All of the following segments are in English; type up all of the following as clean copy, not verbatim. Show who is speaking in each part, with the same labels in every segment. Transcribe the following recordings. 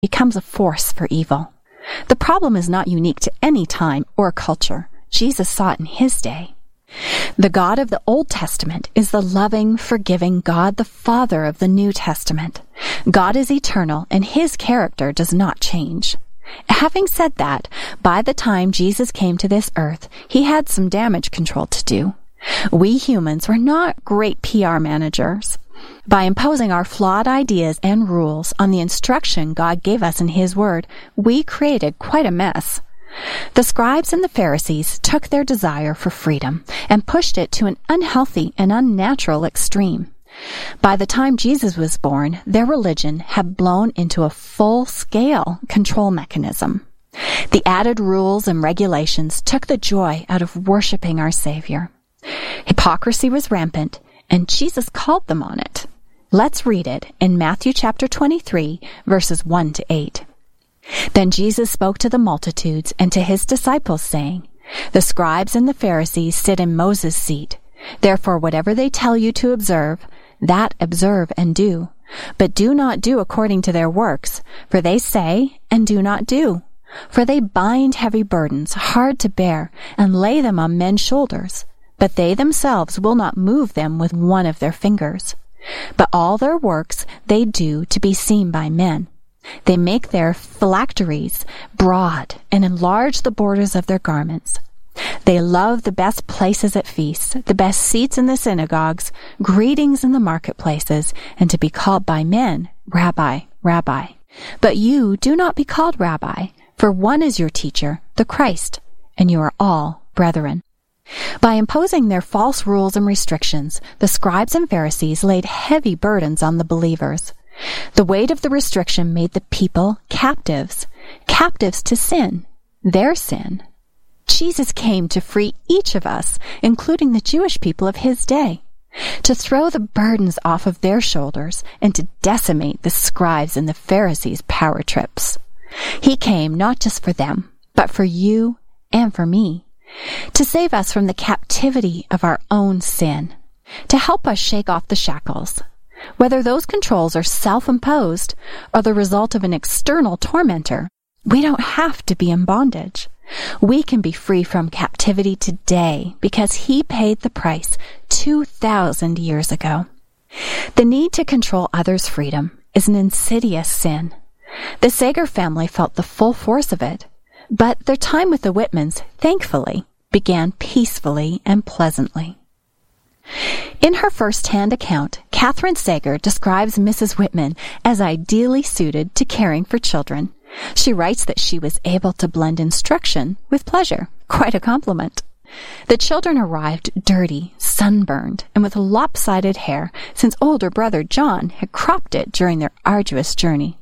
Speaker 1: becomes a force for evil. The problem is not unique to any time or culture. Jesus saw it in his day. The God of the Old Testament is the loving, forgiving God, the Father of the New Testament. God is eternal, and his character does not change. Having said that, by the time Jesus came to this earth, he had some damage control to do. We humans were not great PR managers. By imposing our flawed ideas and rules on the instruction God gave us in his word, we created quite a mess. The scribes and the Pharisees took their desire for freedom and pushed it to an unhealthy and unnatural extreme. By the time Jesus was born, their religion had blown into a full-scale control mechanism. The added rules and regulations took the joy out of worshiping our Savior. Hypocrisy was rampant, and Jesus called them on it. Let's read it in Matthew chapter 23, verses 1 to 8. Then Jesus spoke to the multitudes and to his disciples, saying, The scribes and the Pharisees sit in Moses' seat. Therefore, whatever they tell you to observe, that observe and do. But do not do according to their works, for they say and do not do. For they bind heavy burdens, hard to bear, and lay them on men's shoulders. But they themselves will not move them with one of their fingers. But all their works they do to be seen by men. They make their phylacteries broad and enlarge the borders of their garments. They love the best places at feasts, the best seats in the synagogues, greetings in the marketplaces, and to be called by men, Rabbi, Rabbi. But you do not be called Rabbi, for one is your teacher, the Christ, and you are all brethren. By imposing their false rules and restrictions, the scribes and Pharisees laid heavy burdens on the believers. The weight of the restriction made the people captives to sin, their sin. Jesus came to free each of us, including the Jewish people of his day, to throw the burdens off of their shoulders and to decimate the scribes and the Pharisees' power trips. He came not just for them, but for you and for me, to save us from the captivity of our own sin, to help us shake off the shackles. Whether those controls are self-imposed or the result of an external tormentor, we don't have to be in bondage. We can be free from captivity today because he paid the price 2,000 years ago. The need to control others' freedom is an insidious sin. The Sager family felt the full force of it, but their time with the Whitmans, thankfully, began peacefully and pleasantly. In her first-hand account, Catherine Sager describes Mrs. Whitman as ideally suited to caring for children. She writes that she was able to blend instruction with pleasure. Quite a compliment. The children arrived dirty, sunburned, and with lopsided hair, since older brother John had cropped it during their arduous journey.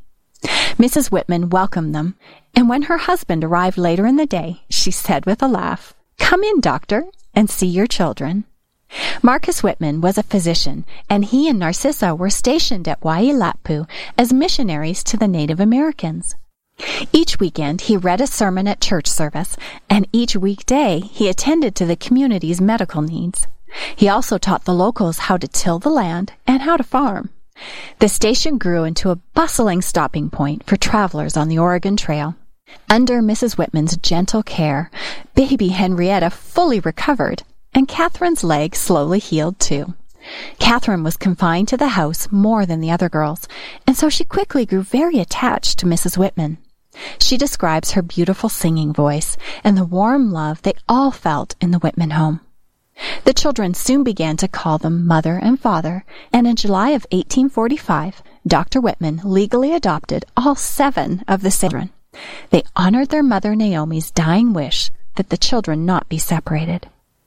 Speaker 1: Mrs. Whitman welcomed them, and when her husband arrived later in the day, she said with a laugh, "Come in, doctor, and see your children." Marcus Whitman was a physician, and he and Narcissa were stationed at Waiilatpu as missionaries to the Native Americans. Each weekend he read a sermon at church service, and each weekday he attended to the community's medical needs. He also taught the locals how to till the land and how to farm. The station grew into a bustling stopping point for travelers on the Oregon Trail. Under Mrs. Whitman's gentle care, baby Henrietta fully recovered, and Catherine's leg slowly healed too. Catherine was confined to the house more than the other girls, and so she quickly grew very attached to Mrs. Whitman. She describes her beautiful singing voice and the warm love they all felt in the Whitman home. The children soon began to call them mother and father, and in July of 1845, Dr. Whitman legally adopted all 7 of the children. They honored their mother Naomi's dying wish that the children not be separated.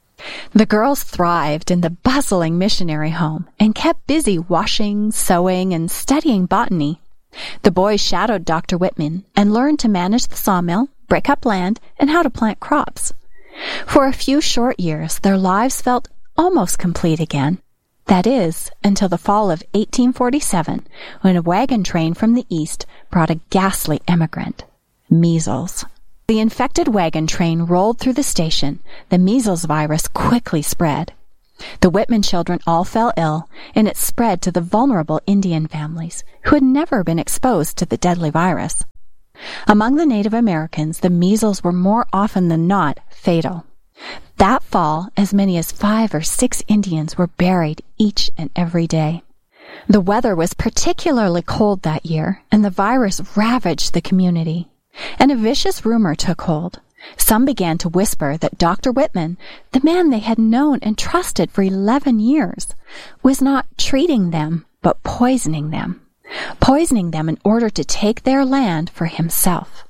Speaker 1: The girls thrived in the bustling missionary home and kept busy washing, sewing, and studying botany. The boys shadowed Dr. Whitman and learned to manage the sawmill, break up land, and how to plant crops. For a few short years, their lives felt almost complete again. That is, until the fall of 1847, when a wagon train from the east brought a ghastly emigrant, measles. The infected wagon train rolled through the station. The measles virus quickly spread. The Whitman children all fell ill, and it spread to the vulnerable Indian families who had never been exposed to the deadly virus. Among the Native Americans, the measles were more often than not fatal. That fall, as many as 5 or 6 Indians were buried each and every day. The weather was particularly cold that year, and the virus ravaged the community. And a vicious rumor took hold. Some began to whisper that Dr. Whitman, the man they had known and trusted for 11 years, was not treating them, but poisoning them in order to take their land for himself.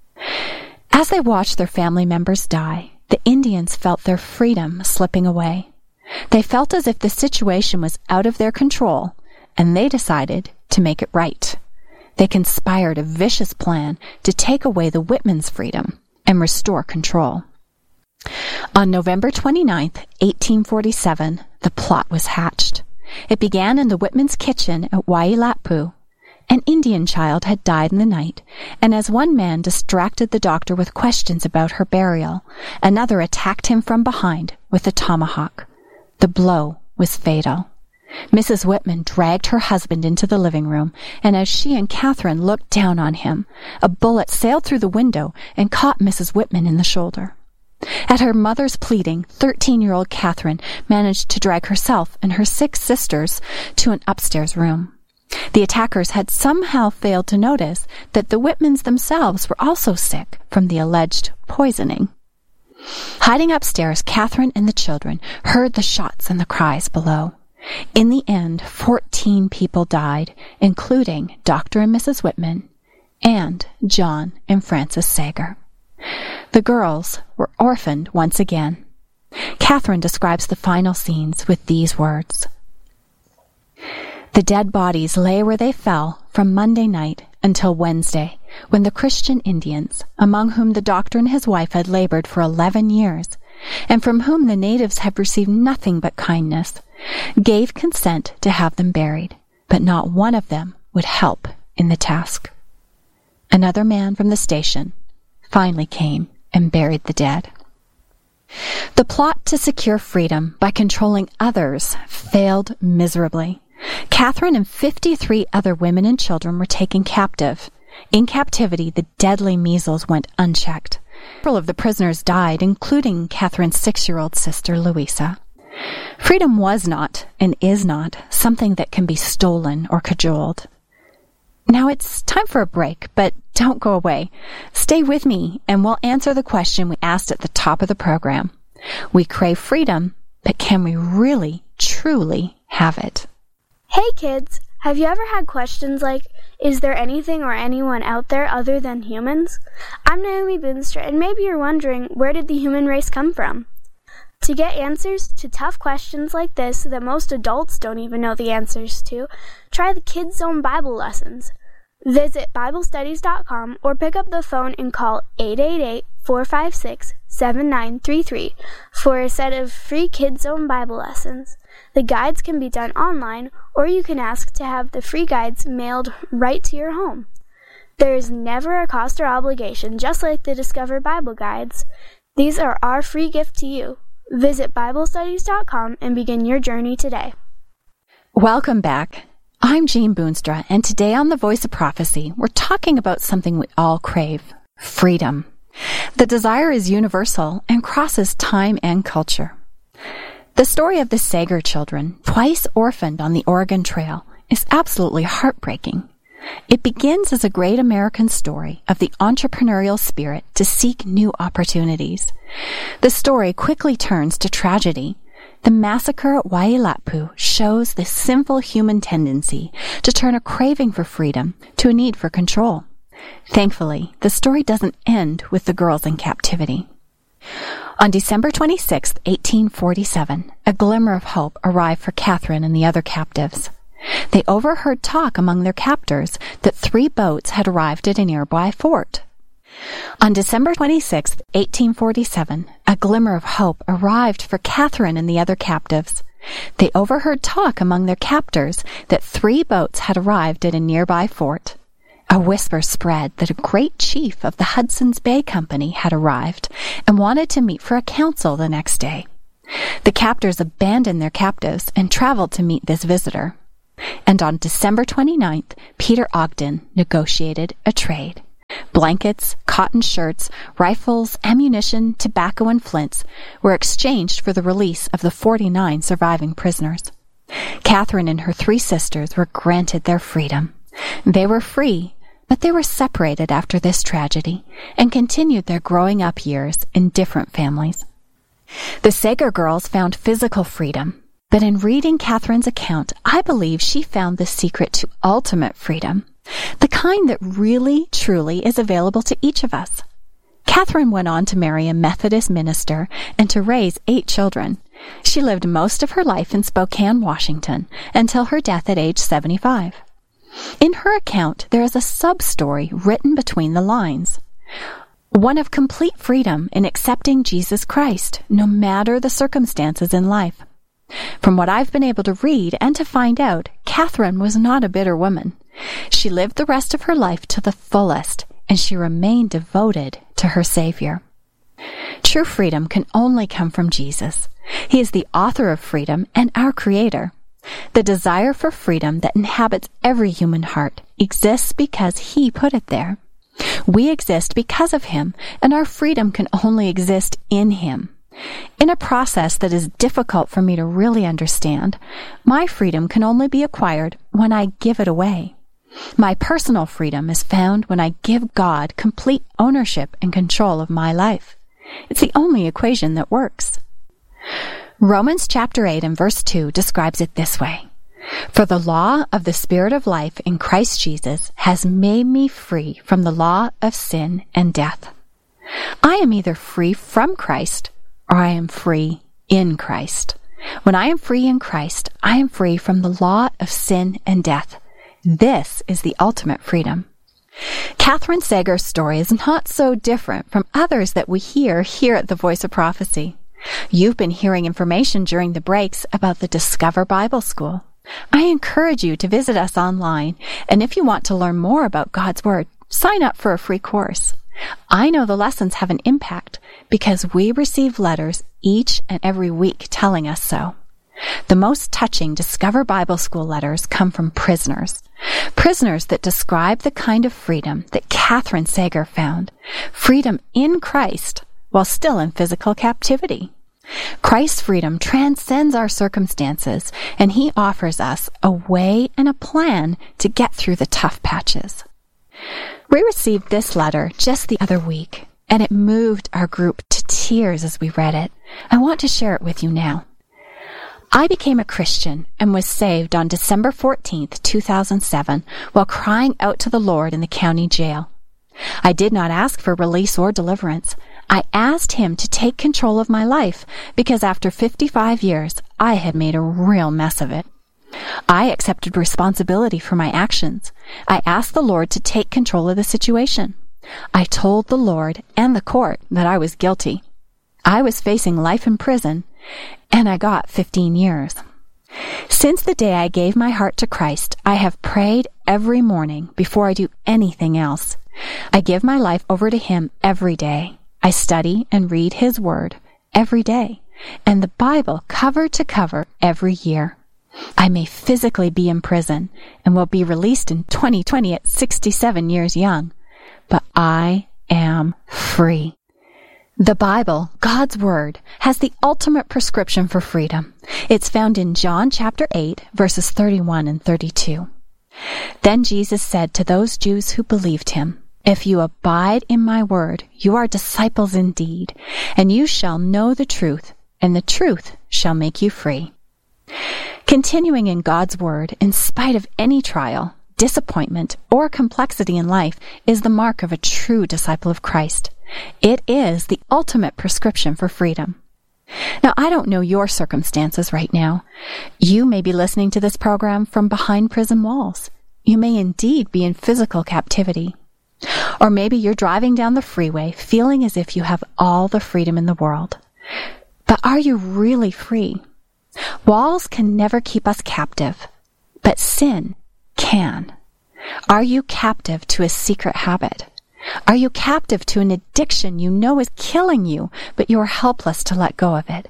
Speaker 1: As they watched their family members die, the Indians felt their freedom slipping away. They felt as if the situation was out of their control, and they decided to make it right. They conspired a vicious plan to take away the Whitmans' freedom and restore control. On November 29th, 1847, the plot was hatched. It began in the Whitmans' kitchen at Waiilatpu. An Indian child had died in the night, and as one man distracted the doctor with questions about her burial, another attacked him from behind with a tomahawk. The blow was fatal. Mrs. Whitman dragged her husband into the living room, and as she and Catherine looked down on him, a bullet sailed through the window and caught Mrs. Whitman in the shoulder. At her mother's pleading, 13-year-old Catherine managed to drag herself and her 6 sisters to an upstairs room. The attackers had somehow failed to notice that the Whitmans themselves were also sick from the alleged poisoning. Hiding upstairs, Catherine and the children heard the shots and the cries below. In the end, 14 people died, including Dr. and Mrs. Whitman and John and Frances Sager. The girls were orphaned once again. Catherine describes the final scenes with these words. The dead bodies lay where they fell from Monday night until Wednesday, when the Christian Indians, among whom the doctor and his wife had labored for 11 years, and from whom the natives had received nothing but kindness, gave consent to have them buried, but not one of them would help in the task. Another man from the station finally came and buried the dead. The plot to secure freedom by controlling others failed miserably. Catherine and 53 other women and children were taken captive. In captivity, the deadly measles went unchecked. Several of the prisoners died, including Catherine's 6-year-old sister, Louisa. Freedom was not, and is not, something that can be stolen or cajoled. Now it's time for a break, but don't go away. Stay with me, and we'll answer the question we asked at the top of the program. We crave freedom, but can we really, truly have it?
Speaker 2: Hey kids, have you ever had questions like, is there anything or anyone out there other than humans? I'm Naomi Boonstra, and maybe you're wondering, where did the human race come from? To get answers to tough questions like this that most adults don't even know the answers to, try the Kids Zone Bible lessons. Visit BibleStudies.com or pick up the phone and call 888-456-7933 for a set of free Kids Zone Bible lessons. The guides can be done online, or you can ask to have the free guides mailed right to your home. There is never a cost or obligation, just like the Discover Bible guides. These are our free gift to you. Visit BibleStudies.com and begin your journey today.
Speaker 1: Welcome back. I'm Jean Boonstra, and today on The Voice of Prophecy, we're talking about something we all crave, freedom. The desire is universal and crosses time and culture. The story of the Sager children, twice orphaned on the Oregon Trail, is absolutely heartbreaking. It begins as a great American story of the entrepreneurial spirit to seek new opportunities. The story quickly turns to tragedy. The massacre at Waiilatpu shows the sinful human tendency to turn a craving for freedom to a need for control. Thankfully, the story doesn't end with the girls in captivity. On December 26, 1847, a glimmer of hope arrived for Catherine and the other captives. They overheard talk among their captors that 3 boats had arrived at a nearby fort. On December 26, 1847, a glimmer of hope arrived for Catherine and the other captives. They overheard talk among their captors that 3 boats had arrived at a nearby fort. A whisper spread that a great chief of the Hudson's Bay Company had arrived and wanted to meet for a council the next day. The captors abandoned their captives and traveled to meet this visitor. And on December 29th, Peter Ogden negotiated a trade. Blankets, cotton shirts, rifles, ammunition, tobacco, and flints were exchanged for the release of the 49 surviving prisoners. Catherine and her 3 sisters were granted their freedom. They were free, but they were separated after this tragedy and continued their growing up years in different families. The Sager girls found physical freedom, but in reading Catherine's account, I believe she found the secret to ultimate freedom, the kind that really, truly is available to each of us. Catherine went on to marry a Methodist minister and to raise 8 children. She lived most of her life in Spokane, Washington, until her death at age 75. In her account, there is a sub-story written between the lines, one of complete freedom in accepting Jesus Christ, no matter the circumstances in life. From what I've been able to read and to find out, Catherine was not a bitter woman. She lived the rest of her life to the fullest, and she remained devoted to her Savior. True freedom can only come from Jesus. He is the author of freedom and our Creator. The desire for freedom that inhabits every human heart exists because He put it there. We exist because of Him, and our freedom can only exist in Him. In a process that is difficult for me to really understand, my freedom can only be acquired when I give it away. My personal freedom is found when I give God complete ownership and control of my life. It's the only equation that works. Romans chapter 8 and verse 2 describes it this way: "For the law of the Spirit of life in Christ Jesus has made me free from the law of sin and death." I am either free from Christ or I am free in Christ. When I am free in Christ, I am free from the law of sin and death. This is the ultimate freedom. Catherine Sager's story is not so different from others that we hear here at the Voice of Prophecy. You've been hearing information during the breaks about the Discover Bible School. I encourage you to visit us online, and if you want to learn more about God's Word, sign up for a free course. I know the lessons have an impact because we receive letters each and every week telling us so. The most touching Discover Bible School letters come from prisoners that describe the kind of freedom that Catherine Sager found, freedom in Christ while still in physical captivity. Christ's freedom transcends our circumstances, and He offers us a way and a plan to get through the tough patches. We received this letter just the other week, and it moved our group to tears as we read it. I want to share it with you now. I became a Christian and was saved on December 14th, 2007, while crying out to the Lord in the county jail. I did not ask for release or deliverance. I asked Him to take control of my life because after 55 years, I had made a real mess of it. I accepted responsibility for my actions. I asked the Lord to take control of the situation. I told the Lord and the court that I was guilty. I was facing life in prison, and I got 15 years. Since the day I gave my heart to Christ, I have prayed every morning before I do anything else. I give my life over to Him every day. I study and read His Word every day, and the Bible cover to cover every year. I may physically be in prison and will be released in 2020 at 67 years young, but I am free. The Bible, God's Word, has the ultimate prescription for freedom. It's found in John chapter 8, verses 31 and 32. Then Jesus said to those Jews who believed Him, "If you abide in my word, you are disciples indeed, and you shall know the truth, and the truth shall make you free." Continuing in God's Word, in spite of any trial, disappointment, or complexity in life, is the mark of a true disciple of Christ. It is the ultimate prescription for freedom. Now, I don't know your circumstances right now. You may be listening to this program from behind prison walls. You may indeed be in physical captivity. Or maybe you're driving down the freeway feeling as if you have all the freedom in the world. But are you really free? Walls can never keep us captive, but sin can. Are you captive to a secret habit? Are you captive to an addiction you know is killing you, but you are helpless to let go of it?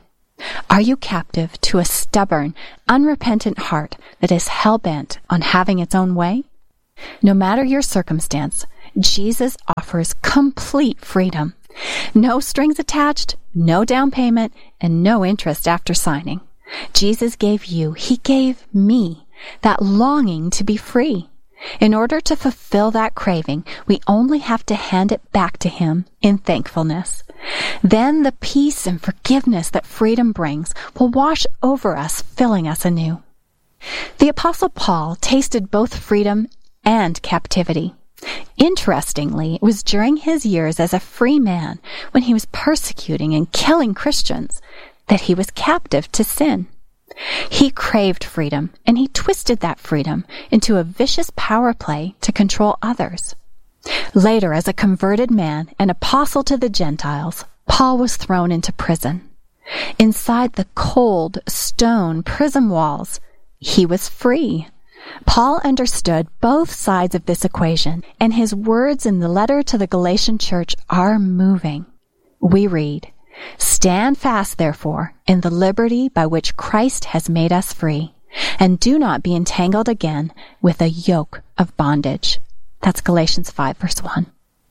Speaker 1: Are you captive to a stubborn, unrepentant heart that is hell-bent on having its own way? No matter your circumstance, Jesus offers complete freedom. No strings attached, no down payment, and no interest after signing. Jesus gave you, He gave me, that longing to be free. In order to fulfill that craving, we only have to hand it back to Him in thankfulness. Then the peace and forgiveness that freedom brings will wash over us, filling us anew. The Apostle Paul tasted both freedom and captivity. Interestingly, it was during his years as a free man, when he was persecuting and killing Christians, that he was captive to sin. He craved freedom, and he twisted that freedom into a vicious power play to control others. Later, as a converted man, an apostle to the Gentiles, Paul was thrown into prison. Inside the cold, stone prison walls, he was free. Paul understood both sides of this equation, and his words in the letter to the Galatian church are moving. We read, "Stand fast, therefore, in the liberty by which Christ has made us free, and do not be entangled again with a yoke of bondage." That's Galatians 5, verse 1.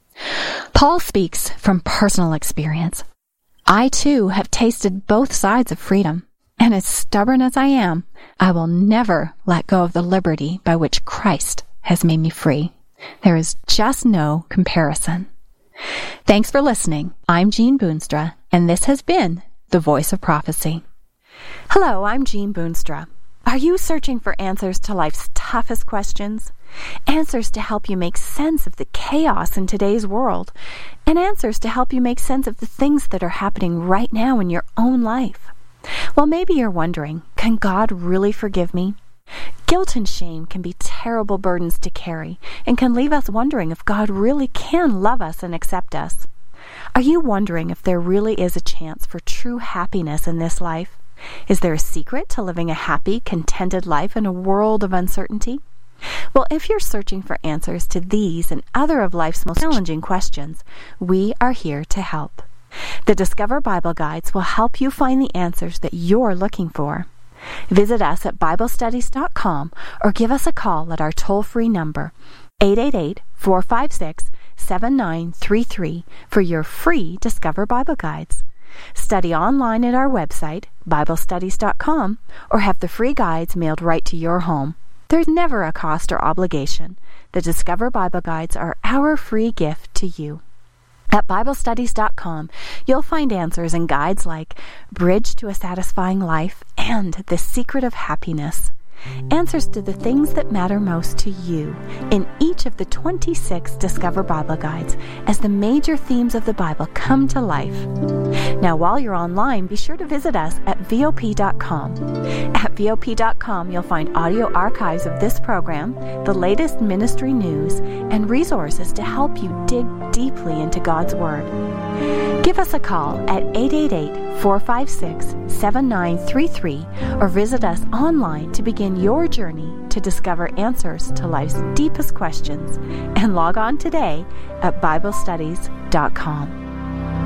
Speaker 1: Paul speaks from personal experience. I, too, have tasted both sides of freedom. And as stubborn as I am, I will never let go of the liberty by which Christ has made me free. There is just no comparison. Thanks for listening. I'm Jean Boonstra, and this has been The Voice of Prophecy. Hello, I'm Jean Boonstra. Are you searching for answers to life's toughest questions? Answers to help you make sense of the chaos in today's world, and answers to help you make sense of the things that are happening right now in your own life. Well, maybe you're wondering, can God really forgive me? Guilt and shame can be terrible burdens to carry and can leave us wondering if God really can love us and accept us. Are you wondering if there really is a chance for true happiness in this life? Is there a secret to living a happy, contented life in a world of uncertainty? Well, if you're searching for answers to these and other of life's most challenging questions, we are here to help. The Discover Bible Guides will help you find the answers that you're looking for. Visit us at BibleStudies.com or give us a call at our toll-free number, 888-456-7933, for your free Discover Bible Guides. Study online at our website, BibleStudies.com, or have the free guides mailed right to your home. There's never a cost or obligation. The Discover Bible Guides are our free gift to you. At BibleStudies.com, you'll find answers and guides like Bridge to a Satisfying Life and The Secret of Happiness. Answers to the things that matter most to you in each of the 26 Discover Bible Guides as the major themes of the Bible come to life. Now, while you're online, be sure to visit us at VOP.com. At VOP.com, you'll find audio archives of this program, the latest ministry news, and resources to help you dig deeply into God's Word. Give us a call at 888-456-7933 or visit us online to begin your journey to discover answers to life's deepest questions, and log on today at BibleStudies.com.